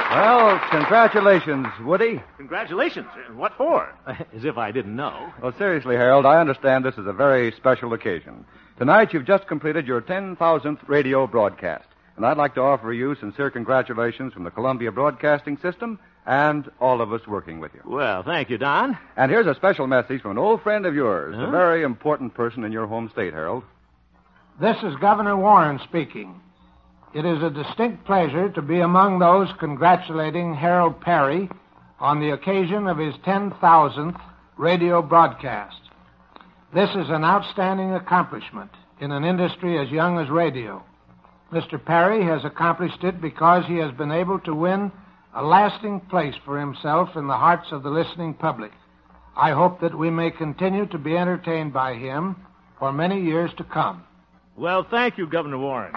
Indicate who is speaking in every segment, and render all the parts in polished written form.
Speaker 1: Well, congratulations, Woody.
Speaker 2: Congratulations. What for? As if I didn't know.
Speaker 1: Well, seriously, Harold, I understand this is a very special occasion. Tonight, you've just completed your 10,000th radio broadcast. And I'd like to offer you sincere congratulations from the Columbia Broadcasting System and all of us working with you.
Speaker 2: Well, thank you, Don.
Speaker 1: And here's a special message from an old friend of yours, a very important person in your home state, Harold.
Speaker 3: This is Governor Warren speaking. It is a distinct pleasure to be among those congratulating Harold Perry on the occasion of his 10,000th radio broadcast. This is an outstanding accomplishment in an industry as young as radio. Mr. Perry has accomplished it because he has been able to win a lasting place for himself in the hearts of the listening public. I hope that we may continue to be entertained by him for many years to come.
Speaker 2: Well, thank you, Governor Warren.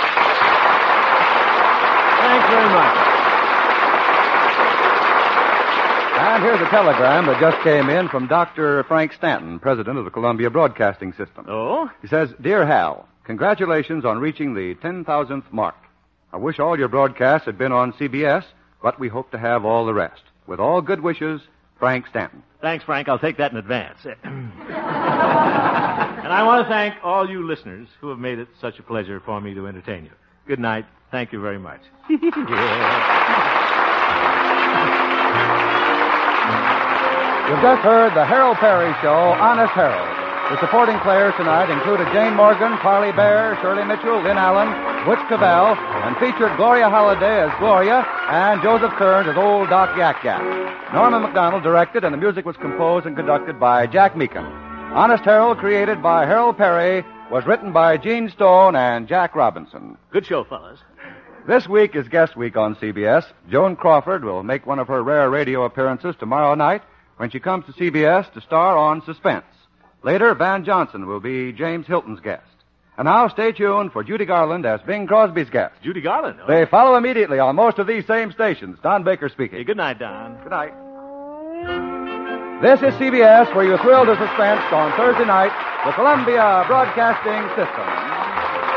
Speaker 2: Thanks very much.
Speaker 1: And here's a telegram that just came in from Dr. Frank Stanton, president of the Columbia Broadcasting System.
Speaker 2: Oh?
Speaker 1: He says, Dear Hal, congratulations on reaching the 10,000th mark. I wish all your broadcasts had been on CBS, but we hope to have all the rest. With all good wishes, Frank Stanton.
Speaker 2: Thanks, Frank. I'll take that in advance. And I want to thank all you listeners who have made it such a pleasure for me to entertain you. Good night. Thank you very much.
Speaker 1: You've just heard the Harold Perry Show, Honest Harold. The supporting players tonight included Jane Morgan, Parley Bear, Shirley Mitchell, Lynn Allen, Butch Cavell, and featured Gloria Holliday as Gloria and Joseph Kearns as Old Doc Yak Yak. Norman McDonald directed, and the music was composed and conducted by Jack Meakin. Honest Harold, created by Harold Perry, was written by Gene Stone and Jack Robinson.
Speaker 2: Good show, fellas.
Speaker 1: This week is Guest Week on CBS. Joan Crawford will make one of her rare radio appearances tomorrow night when she comes to CBS to star on Suspense. Later, Van Johnson will be James Hilton's guest. And now, stay tuned for Judy Garland as Bing Crosby's guest.
Speaker 2: Judy Garland?
Speaker 1: They follow immediately on most of these same stations. Don Baker speaking.
Speaker 2: Hey, good night, Don.
Speaker 1: Good night. This is CBS, where you thrill to suspense on Thursday night, the Columbia Broadcasting System.